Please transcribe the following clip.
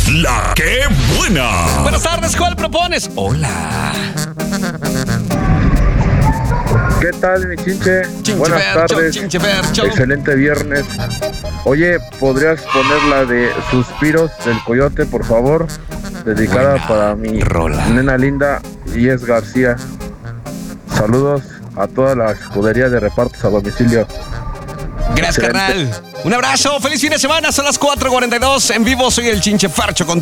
La que buena. Buenas tardes, ¿cuál propones? Hola. ¿Qué tal, mi chinche? Buenas Chinchefercho, tardes. Chinchefercho. Excelente viernes. Oye, ¿podrías poner la de Suspiros del Coyote, por favor? Dedicada Buena para mi rola. nena linda, Yes García. Saludos a toda la escudería de repartos a domicilio. Gracias, Excelente. carnal. Un abrazo, feliz fin de semana, son las 4:42. En vivo soy el Chinchefercho con